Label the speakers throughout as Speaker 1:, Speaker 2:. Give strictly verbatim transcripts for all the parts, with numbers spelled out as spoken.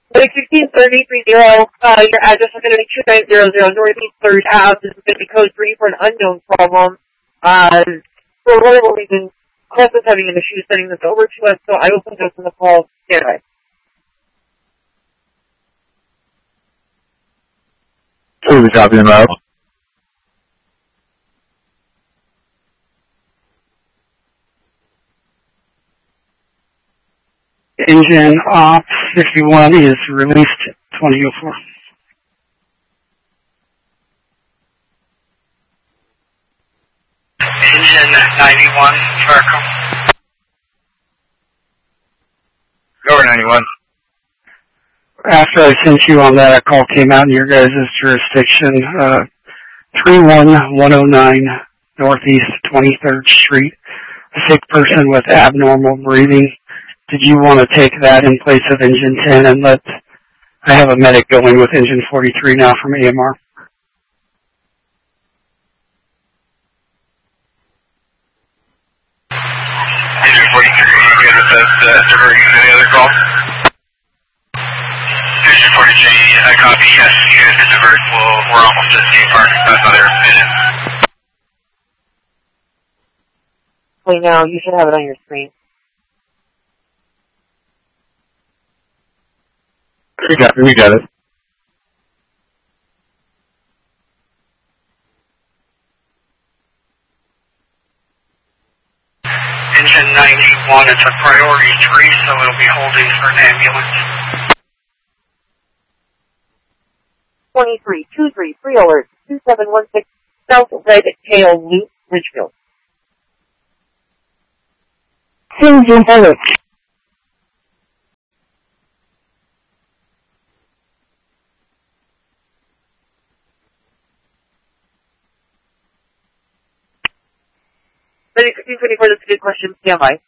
Speaker 1: Like sixteen thirty three zero, uh, your address is going to be two nine zero zero Northeast third Ave. This is going to be code three for an unknown problem. Uh, for whatever reason, Cliff is having an issue sending this over to us, so I will put this in the call. Stand by.
Speaker 2: Who was dropping them out?
Speaker 3: Engine op fifty-one is released twenty oh four.
Speaker 4: Engine ninety-one, Farco.
Speaker 2: Go over ninety-one.
Speaker 3: After I sent you on that, a call came out in your guys' jurisdiction, uh, three one one oh nine Northeast twenty-third Street. A sick person with abnormal breathing. Did you want to take that in place of engine ten and let, I have a medic going with engine forty-three now from A M R.
Speaker 4: Engine forty-three, you good with that, uh, diverting any other call? Engine forty-three, I copy, yes, you guys can divert, we'll, we're almost at State Park, that's another minute.
Speaker 1: Wait, now, you should have it on your screen.
Speaker 2: We got it. We got it.
Speaker 4: Engine ninety-one, it's a priority three, so it'll be holding for an ambulance.
Speaker 1: twenty-three two three, free alert, two seven one six, South Red Tail Loop, Ridgefield.
Speaker 3: Engine alert.
Speaker 1: But sixteen twenty-four, that's a good question. Stand by.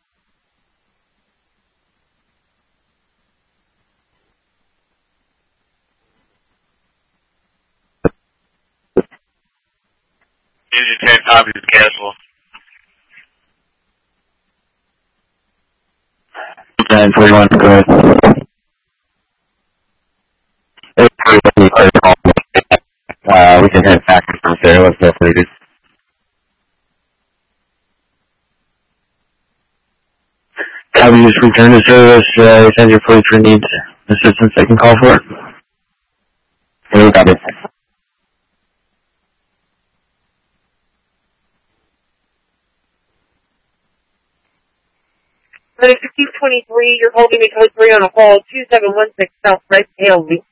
Speaker 2: Engine ten copies is cancel. ten forty-one, go ahead. Uh, we can head back from there. Let's go, please. Copy, just return to service. Uh, send your forty-three needs assistance. I can call for it. Okay, got it.
Speaker 1: But sixteen twenty-three, you're holding me code three on a call, two seven one six South Red Tail Loop.